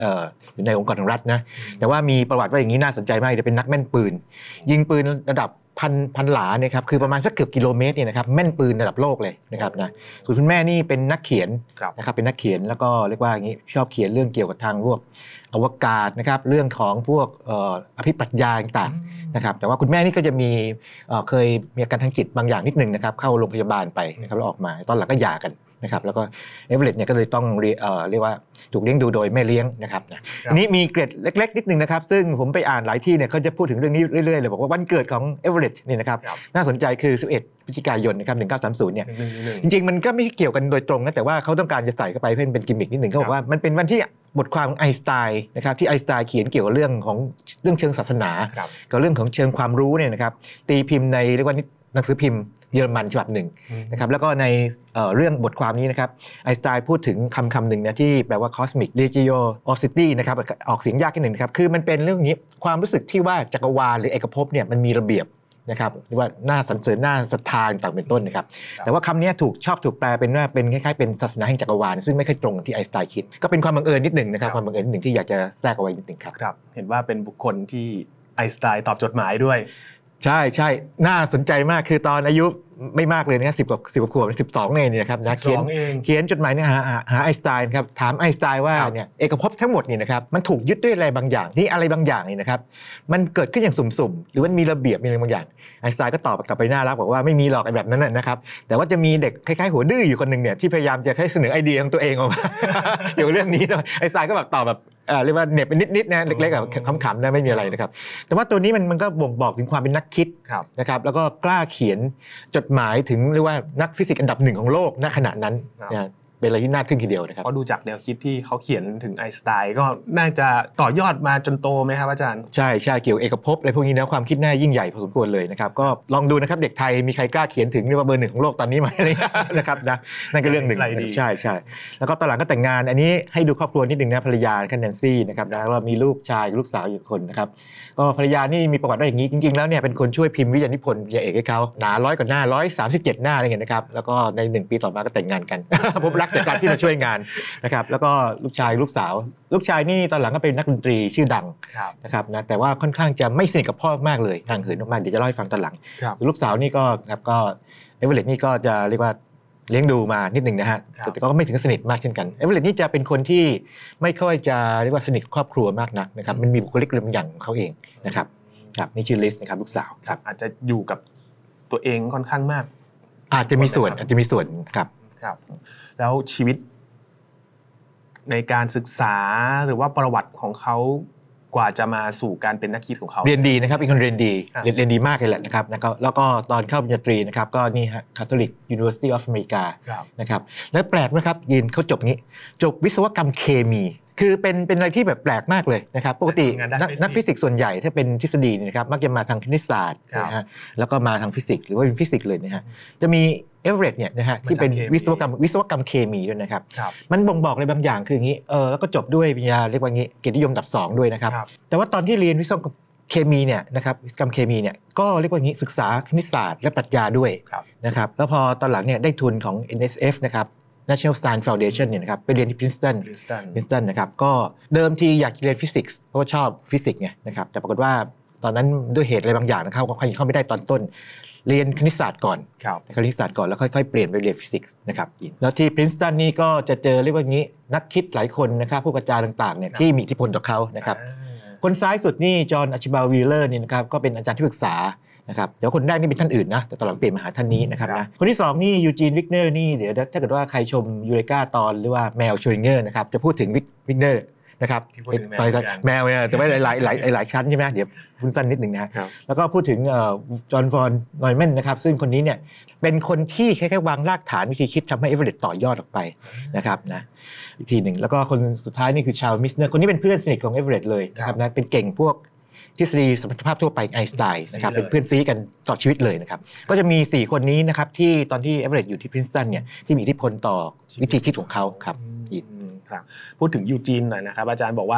อยู่ในองค์กรของรัฐนะแต่ว่ามีประวัติว่าอย่างนี้น่าสนใจมากจะเป็นนักแม่นปืนยิงปืนระดับพันหลาเนี่ยครับคือประมาณสักเกือบกิโลเมตรเนี่ยนะครับแม่นปืนระดับโลกเลยนะครับนะส่วนคุณแม่นี่เป็นนักเขียนนะครับเป็นนักเขียนแล้วก็เรียกว่าอย่างนี้ชอบเขียนเรื่องเกี่ยวกับทางพวกอวกาศนะครับเรื่องของพวกอภิปรัชญาต่างๆนะครับแต่ว่าคุณแม่นี่ก็จะมีเคยมีอาการทางจิตบางอย่างนิดนึงนะครับเข้าโรงพยาบาลไปนะครับแล้วออกมาตอนหลังก็หย่ากันนะครับแล้วก็เอเวอเรตต์เนี่ยก็เลยต้องเรียกว่าถูกเลี้ยงดูโดยแม่เลี้ยงนะครับทีนี้มีเกร็ดเล็กๆนิดนึงนะครับซึ่งผมไปอ่านหลายที่เนี่ยเขาจะพูดถึงเรื่องนี้เรื่อยๆเลยบอกว่าวันเกิดของเอเวอเรตต์นี่นะครับน่าสนใจคือ11พฤศจิกายนนะครับ1930เนี่ยจริงๆมันก็ไม่เกี่ยวกันโดยตรงนะแต่ว่าเขาต้องการจะใส่เข้าไปเพื่อเป็นกิมมิคนิดนึงเขาบอกว่ามันเป็นวันที่บทความของไอน์สไตน์นะครับที่ไอน์สไตน์เขียนเกี่ยวกับเรื่องเชิงศาสนากับเรื่องของเชิงความรู้เนี่ยนะครับตีพิมพ์ในเรียกว่าหนังสือพิมพ์เยอรมันฉบับหนึ่งนะครับแล้วก็ในเรื่องบทความนี้นะครับไอน์สไตน์พูดถึงคำหนึ่งนะที่แปลว่า cosmic religiosity นะครับออกเสียงยากนิดหนึ่งครับคือมันเป็นเรื่องนี้ความรู้สึกที่ว่าจักรวาลหรือเอกภพเนี่ยมันมีระเบียบนะครับหรือว่าหน้าสรรเสริญหน้าศรัทธาต่างเป็นต้นนะครับแต่ว่าคำนี้ถูกแปลเป็นว่าเป็นคล้ายๆเป็นศาสนาแห่งจักรวาลซึ่งไม่ค่อยตรงที่ไอน์สไตน์คิดก็เป็นความบังเอิญนิดหนึ่งนะครับความบังเอิญนิดหนึ่งที่อยากจะแทรกเอาไว้นิดหนึ่งครับเห็นว่าเป็นบุคคลที่ไอน์สไตน์ตอบจดหมายด้วยใช่น่าสนใจมากคือตอนอายุไม่มากเลยนะ10 กว่าขวบ12เองเนี่ยนะครับนะเขียนจดหมายเนี่ยหาไอน์สไตน์ครับถามไอน์สไตน์ว่าเนี่ยเอกภพทั้งหมดนี่นะครับมันถูกยึดด้วยอะไรบางอย่างที่อะไรบางอย่างนี่นะครับมันเกิดขึ้นอย่างสุ่มๆหรือมันมีระเบียบมีอะไรบางอย่างไอน์สไตน์ก็ตอบกลับไปน่ารักบอกว่าไม่มีหรอกแบบนั้นนะครับแต่ว่าจะมีเด็กคล้ายๆหัวดื้ออยู่คนนึงเนี่ยที่พยายามจะให้เสนอไอเดียของตัวเองออกมาเกี่ยวกับเรื่องนี้ไอน์สไตน์ก็แบบตอบแบบเรียกว่าเน็บไปนิดๆนะเล็กๆแบบขำๆนะไม่มีอะไรนะครับแต่ว่าตัวนี้มันก็บ่งบอกถึงความเป็นนักคิดนะครับแล้วก็กล้าเขียนจดหมายถึงเรียกว่านักฟิสิกส์อันดับหนึ่งของโลกณขณะนั้นนะเป็นอะไรที่น่าทึ่งทีเดียวนะครับเพราะดูจากแนวคิดที่เขาเขียนถึงไอน์สไตน์ก็น่าจะต่อยอดมาจนโตไหมครับอาจารย์ใช่เกี่ยวเอกภพอะไรพวกนี้นะความคิดน่ายิ่งใหญ่พอสมควรเลยนะครับก็ลองดูนะครับเด็กไทยมีใครกล้าเขียนถึงเรียกว่าเบอร์หนึ่งของโลกตอนนี้ไหมนะครับนะนั่นก็เรื่องหนึ่งใช่แล้วก็ตอนหลังก็แต่งงานอันนี้ให้ดูครอบครัวนิดนึงนะภรรยาแนนซี่นะครับแล้วก็มีลูกชายลูกสาวอยู่คนนะครับก็ภรรยานี่มีประวัติว่าอย่างนี้จริงๆแล้วเนี่ยเป็นคนช่วยพิมพ์วิทยานิพนธ์วิทยาเอกให้เขาหนา100 กว่าหน้า137 หน้าอะไรเงี้ยนะครับแล้วก็ใน1 ปีต่อมาก็แต่งงานกัน พบรักจากการที่มาช่วยงานนะครับแล้วก็ลูกชายลูกสาวลูกชายนี่ตอนหลังก็เป็นนักดนตรีชื่อดังนะครับนะแต่ว่าค่อนข้างจะไม่สนิทกับพ่อมากเลยห่างเหินมากๆเดี๋ยวจะเล่าให้ฟังตอนหลังลูกสาวนี่ก็ครับก็เอเวอเรตต์นี่ก็จะเรียกว่าเลี้ยงดูมานิดหนึ่งนะฮะแต่ก็ไม่ถึงสนิทมากเช่นกันเอเวอเรตต์นี่จะเป็นคนที่ไม่ค่อยจะเรียกว่าสนิทกับครอบครัวมากนักนะครับมันมีบุคลิกบางอย่างของเขาเองนะครับนี่ชื่อลิสนะครับลูกสาวครับอาจจะอยู่กับตัวเองค่อนข้างมากอาจจะมีส่วนครับแล้วชีวิตในการศึกษาหรือว่าประวัติของเขากว่าจะมาสู่การเป็นนักคิดของเขาเรียนดีนะครับเป็นคนเรียนดีมากเลยแหละนะครับแล้วก็ตอนเข้าปริญญาตรีนะครับก็นี่ฮะ Catholic University of America นะครับแล้วแปลกนะครับยินเขาจบวิศวกรรมเคมีคือเป็นอะไรที่แบบแปลกมากเลยนะครับปกตินักฟิสิกส์ส่วนใหญ่ถ้าเป็นทฤษฎีนะครับมักจะมาทางคณิตศาสตร์นะฮะแล้วก็มาทางฟิสิกส์หรือว่าเป็นฟิสิกส์เลยนะฮะจะมีเอเวอเรตต์เนี่ยนะฮะที่เป็นวิศวกรรมเคมีด้วยนะครับมันบ่งบอกอะไรบางอย่างคืออย่างนี้แล้วก็จบด้วยปริญญาเรียกว่างี้เกียรตินิยมอันดับ2ด้วยนะครับแต่ว่าตอนที่เรียนวิศวกรรมเคมีเนี่ยนะครับวิศวกรรมเคมีเนี่ยก็เรียกว่างี้ศึกษาคณิตศาสตร์และปรัชญาด้วยนะครับแล้วพอตอนหลังเนี่ยได้ทุนของ NSF นะครับNational Science Foundation เนี่ยนะครับไปเรียนที่ Princeton นะครับก็เดิมทีอยากเรียนฟิสิกส์เพราะว่าชอบฟิสิกส์ไงนะครับแต่ปรากฏว่าตอนนั้นด้วยเหตุอะไรบางอย่างนะครับก็เข้าไม่ได้ตอนต้นเรียนคณิตศาสตร์ก่อนแล้วค่อยๆเปลี่ยนไปเรียนฟิสิกส์นะครับแล้วที่ Princeton นี่ก็จะเจอเรียกว่างี้นักคิดหลายคนนะครับผู้อาจารย์ต่างๆเนี่ยที่มีอิทธิพลต่อเขานะครับคนซ้ายสุดนี่จอห์น อาร์ชิบัลด์ วีลเลอร์นี่นะครับก็เป็นอาจารย์ที่ปรึกษานะครับเดี๋ยวคนแรกนี่เป็นท่านอื่นนะแต่ตอนหลังเปลี่ยนมาหาท่านนี้นะครับนะคนที่2นี่ยูจีน วิกเนอร์นี่เดี๋ยวถ้าเกิดว่าใครชมยูเรกาตอนหรือว่าแมวชูริงเกอร์นะครับจะพูดถึงวิกเนอร์นะครับตอนแมวเนี่ยจะไม่หลายชั้นใช่ไหมเดี๋ยวพูดสั้นนิดหนึ่งนะแล้วก็พูดถึงจอห์น ฟอน นอยแมนนะครับซึ่งคนนี้เนี่ยเป็นคนที่คล้ายๆวางรากฐานวิธีคิดทำให้เอเวอเรตต์ต่อยอดออกไปนะครับนะอีกทีหนึ่งแล้วก็คนสุดท้ายนี่คือชาร์ลส์ มิสเนอร์คนนี้เป็นเพื่อนสนิทของเอเวอเรตต์เลยนะครับนะเป็นเก่งพวกทฤษฎีสมรรถภาพทั่วไปไอน์สไตน์นะครับเป็นเพื่อนซีกันตลอดชีวิตเลยนะครับก็จะมี4คนนี้นะครับที่ตอนที่เอเวอเรตต์อยู่ที่ Princeton เนี่ยที่มีอิทธิพลต่อวิธีคิดของเขาครับพูดถึงยูจีนหน่อยนะครับอาจารย์บอกว่า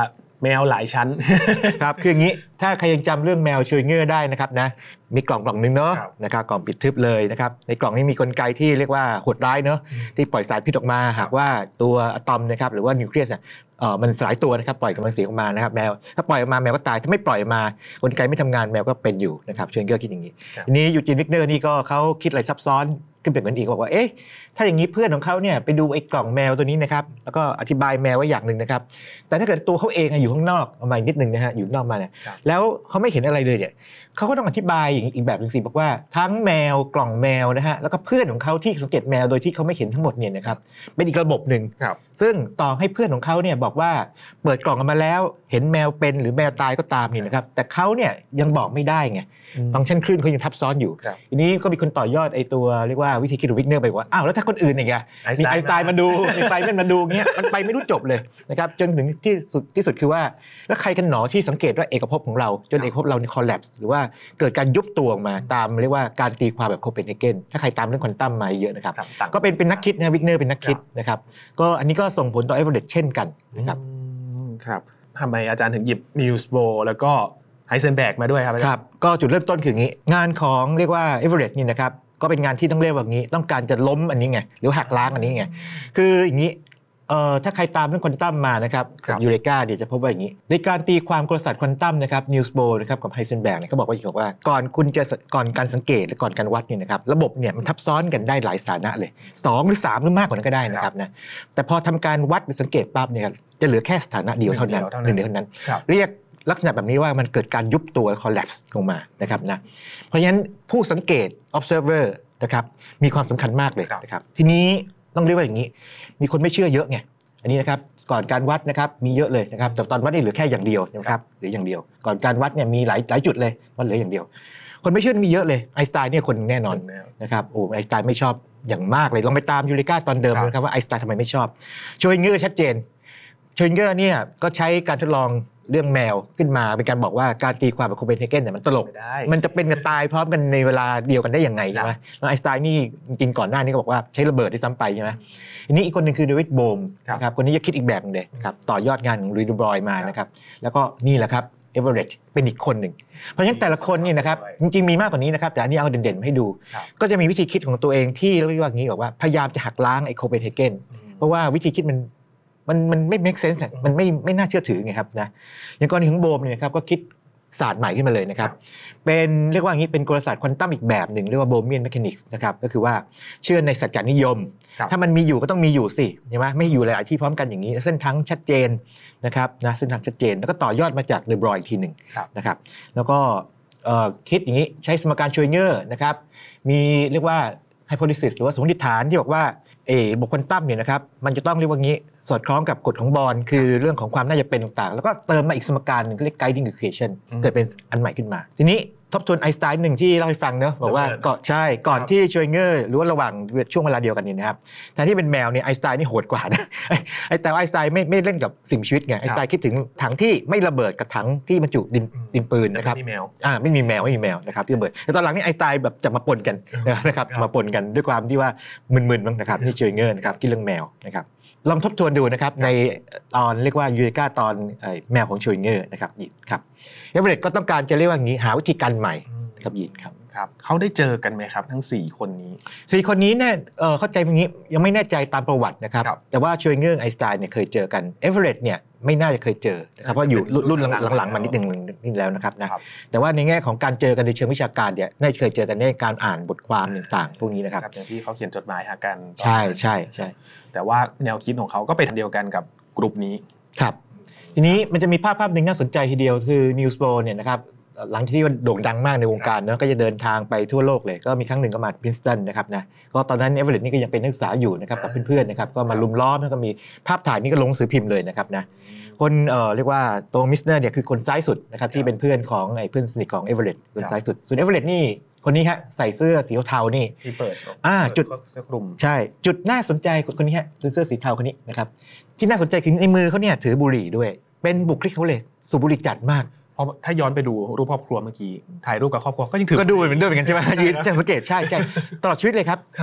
แมวหลายชั้นครับคืออย่างนี้ถ้าใครยังจำเรื่องแมวชูเงอร์ได้นะครับนะมีกล่องนึงเนาะครับนะครับกล่องปิดทึบเลยนะครับในกล่องนี้มีกลไกที่เรียกว่าโหดร้ายเนาะที่ปล่อยสารพิษออกมาหากว่าตัวอะตอมนะครับหรือว่านิวเคลียสเนี่ยมันสลายตัวนะครับปล่อยกำลังเสียงออกมานะครับแมวถ้าปล่อยออกมาแมวก็ตายถ้าไม่ปล่อยออกมากลไกไม่ทำงานแมวก็เป็นอยู่นะครับชูเงอร์คิดอย่างนี้ทีนี้ยูจีนวิกเนอร์นี่ก็เขาคิดอะไรซับซ้อนขึ้นไปกว่านั้นอีกบอกว่าเอ๊ะถ้าอย่างนี้เพื่อนของเขาเนี่ยไปดูไอ้กล่องแมวตัวนี้นะครับแล้วก็อธิบายแมวไว้อย่างหนึ่งนะครับแต่ถ้าเกิดตัวเขาเองอยู่ข้างนอกเอามาอีกนิดนึงนะฮะอยู่นอกมาเนี่ยแล้วเขาไม่เห็นอะไรเลยเนี่ยเขาก็ต้องอธิบายอีกแบบหนึ่งสิบอกว่าทั้งแมวกล่องแมวนะฮะแล้วก็เพื่อนของเขาที่สังเกตแมวโดยที่เขาไม่เห็นทั้งหมดเนี่ยนะครับเป็นอีกระบบหนึ่งซึ่งต่อให้เพื่อนของเขาเนี่ยบอกว่าเปิดกล่องออกมาแล้วเห็นแมวเป็นหรือแมวตายก็ตามนี่นะครับแต่เขาเนี่ยยังบอกไม่ได้ไงฟังก์ชันคลื่นเขายังทับซ้อนอยู่ทีนี้ก็มีคนต่อยอดไอ้ตัวเรียกว่าวิธีคิดของวิกเนอร์ไปว่าอ้าวแล้วถ้าคนอื่นอีกอะมีไอน์สไตน์มาดูมีไฟแมนมาดูเงี้ยมันไปไม่รู้จบเลยนะครับจนถึงที่สุดคือว่าแล้วใครกันหนอที่สังเกตว่าเอกภพของเราจนเอกภพเราเนี่ยคอลแลปส์หรือว่าเกิดการยุบตัวออกมาตามเรียกว่าการตีความแบบโคเปนเฮเกนถ้าใครตามเรื่องควอนตัมมาเยอะนะครับก็เป็นนักคิดนะวิกเนอร์เป็นนักคิดนะครับก็อันนี้ก็ส่งผลต่อเอเวอเรสต์เช่นกันนะครับครับทำไมอาจารย์ถึงหยิบนิวส์โบแล้วก็ไฮเซนแบกมาด้วยครับครับก็จุดเริ่มต้นคืออย่างนี้งานของเรียกว่าเอเวอเรสต์นี่นะครับก็เป็นงานที่ต้องเรียกว่าอย่างนี้ต้องการจะล้มอันนี้ไงหรือหักล้างอันนี้ไงคืออย่างนี้ถ้าใครตามเรื่องควอนตัมมานะครับกับยูเรกาเดี๋ยวจะพบว่าอย่างนี้ในการตีความกลศาสตร์ควอนตัมนะครับนิวส์โบนะครับกับไฮเซนแบกเนี่ยเขาบอกว่าก่อนการสังเกตหรือก่อนการวัดเนี่ยนะครับระบบเนี่ยมันทับซ้อนกันได้หลายสถานะเลย2หรือ3หรือมากกว่านั้นก็ได้นะครับนะแต่พอทำการวัดหรือสังเกตปั๊บเนี่ยจะเหลือแค่สถานะเดียวเท่านั้นหนึ่งเดียวเท่านั้นเรียกลักษณะแบบนี้ว่ามันเกิดการยุบตัว collapse ลงมานะครับนะเพราะฉะนั้นผู้สังเกต observer นะครับมีความสำคัญมากเลยนะครับทีนี้ต้องเรียกว่าอย่างนี้มีคนไม่เชื่อเยอะไงอันนี้นะครับก่อนการวัดนะครับมีเยอะเลยนะครับแต่ตอนวัดนี่เหลือแค่อย่างเดียวนะครับหรืออย่างเดียวก่อนการวัดเนี่ยมีหลายจุดเลยมันเหลืออย่างเดียวคนไม่เชื่อมีเยอะเลยไอน์สไตน์เนี่ยคนแน่นอนนะครับโอ้ไอน์สไตน์ไม่ชอบอย่างมากเลยลองไปตามยูเรกาตอนเดิมนะครับว่าไอน์สไตน์ทำไมไม่ชอบโชยเงอร์ชัดเจนโชยเงอร์เนี่ยก็ใช้การทดลองเรื่องแมวขึ้นมาเป็นการบอกว่าการตีความแบบโคเปนเฮเกนเนี่ยมันตลกมันจะเป็นกับตายพร้อมกันในเวลาเดียวกันได้ยังไงใช่ไหมแล้วไอน์สไตน์นี่จริงๆก่อนหน้านี้ก็บอกว่าใช้ระเบิดด้วยซ้ำไปใช่ไหมทีนี้อีกคนหนึ่งคือเดวิดโบมนะครับคนนี้จะคิดอีกแบบนึงเลยครับต่อยอดงานของรีดูบรอยมานะครับแล้วก็นี่แหละครับเอเวอเรสต์เป็นอีกคนหนึ่งเพราะฉะนั้นแต่ละคนนี่นะครับจริงๆมีมากกว่านี้นะครับแต่อันนี้เอาเด่นๆให้ดูก็จะมีวิธีคิดของตัวเองที่เรียกว่างี้บอกว่าพยายามจะหักล้างไอโคเปนเฮเกนเพราะว่าวิธีคิดมันไม่ make sense มันไม่น่าเชื่อถือไงครับนะอย่างกรณีของโบมเนี่ยครับก็คิดศาสตร์ใหม่ขึ้นมาเลยนะครับเป็นเรียกว่าอย่างนี้เป็นกลศาสตร์ควอนตัมอีกแบบหนึ่งเรียกว่าโบเมียนแมคานิกส์นะครับก็คือว่าเชื่อในสัจจนิยมถ้ามันมีอยู่ก็ต้องมีอยู่สิใช่ไหมไม่อยู่หลายที่พร้อมกันอย่างนี้เส้นทางชัดเจนนะครับนะเส้นทางชัดเจนแล้วก็ต่อยอดมาจากเดบรอยอีกทีหนึ่งนะครับแล้วก็คิดอย่างนี้ใช้สมการโชยเงอร์นะครับมีเรียกว่าไฮโพธีซิสหรือว่าสมมติฐานที่บอกว่าบวกควอนตัมเนี่ยนะครับมันจะต้องเรียกว่างี้สอดคล้องกับกฎของบอร์นคือเรื่องของความน่าจะเป็นต่างๆแล้วก็เติมมาอีกสมการหนึ่งเรียก guiding equation เกิดเป็นอันใหม่ขึ้นมาทีนี้ทบทวนไอน์สไตน์หนึ่งที่เล่าให้ฟังเนอะบอกว่าก่อนที่โชยเงอร์หรือว่าระหว่างช่วงเวลาเดียวกันนี่นะครับแทนที่เป็นแมวเนี่ยไอน์สไตน์นี่โหดกว่านะแต่ไอน์สไตน์ไม่เล่นกับสิ่งมีชีวิตไงไอน์สไตน์คิดถึงถังที่ไม่ระเบิดกับถังที่บรรจุดินปืนนะครับไม่มีแมวนะครับที่ระเบิดแต่ตอนหลังนี่ไอน์สไตน์แบบจะมาปนกันนะครับมาปนกันด้วยความที่ว่ามึนๆนะครับนี่โชยเงอร์นะครับคิดเรื่องแมวนะครับลองทบทวนดูนะครับในตอนเรียกว่ายูเรกาตอนแมวของโชยเงอร์นะครับยินครับเอเวอเรสต์ก็ต้องการจะเรียกว่าอย่างนี้หาวิธีการใหม่ครับยินครับเขาได้เจอกันไหมครับทั้ง4คนนี้ 4คนนี้เนี่ยเข้าใจอย่างนี้ยังไม่แน่ใจตามประวัตินะครับแต่ว่าโชยเงอร์ไอน์สไตน์เนี่ยเคยเจอกันเอเวอเรสต์เนี่ยไม่น่าจะเคยเจอนะครับเพราะอยู่รุ่นหลังๆมานิดนึงนี่แล้วนะครับนะแต่ว่าในแง่ของการเจอกันในเชิงวิชาการเนี่ยน่าจะเคยเจอกันในการอ่านบทความต่างๆพวกนี้นะครับอย่างที่เขาเขียนจดหมายหากันใช่แต่ว่าแนวคิดของเขาก็ไปทางเดียวกันกับกลุ่มนี้ครับทีนี้มันจะมีภาพหนึ่งน่าสนใจทีเดียวคือนิวส์โบเนี่ยนะครับหลังที่โด่งดังมากในวงการเนาะก็จะเดินทางไปทั่วโลกเลยก็มีครั้งหนึ่งก็มาพรินสตันนะครับนะก็ตอนนั้นเอเวอเรสต์นี่ก็ยังเป็นนักศึกษาอยู่นะครับกับเพื่อนๆนะครับก็มาลุมล้อมแล้วก็มีภาพถ่ายนี่ก็ลงหนังสือพิมพ์เลยนะครับนะคนเรียกว่าตรงมิสเนอร์เนี่ยคือคนซ้ายสุดนะครับที่เป็นเพื่อนของไอ้เพื่อนสนิทของเอเวอเรสต์คนซ้ายสุดส่วนเอเวอเรสต์นี่คนนี้ฮะใส่เสื้อสีเทาๆนี่ที่เปิดจุดเสื้อคลุมใช่จุดน่าสนใจคนนี้ฮะเสื้อสีเทาคนนี้นะครับที่น่าสนใจคือในมือเขาเนี่ยถือบุหรี่ด้วยเป็นบุคลิกเขาเลยสูบบุหรี่จัดมากเพราะถ้าย้อนไปดูรูปครอบครัวเมื่อกี้ถ่ายรูปกับครอบครัวก็ยังถือก็ดูเหมือนเดิมเหมือนกันใช่ไหมยืนสังเกตใช่ตลอดชีวิตเลยครับ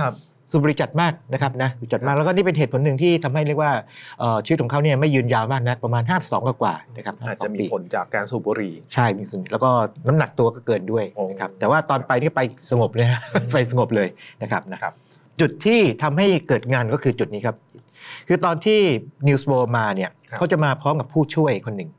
สูบบุหรี่จัดมากนะครับนะจัดมากแล้วก็นี่เป็นเหตุผลหนึ่งที่ทำให้เรียกว่าชีวิตของเขาเนี่ยไม่ยืนยาวมากนะประมาณ52กว่านะครับอาจจะมีผลจากการสูบบุหรี่ใช่มีส่วนแล้วก็น้ำหนักตัวก็เกินด้วยนะครับแต่ว่าตอนไปนี่ไปสงบเลยไปสงบเลยนะครับจุดที่ทำให้เกิดงานก็คือจุดนี้ครับคือตอนที่นิวส์โบมาเนี่ยเขาจะมาพร้อมกับผู้ช่วยคนหนึ่ง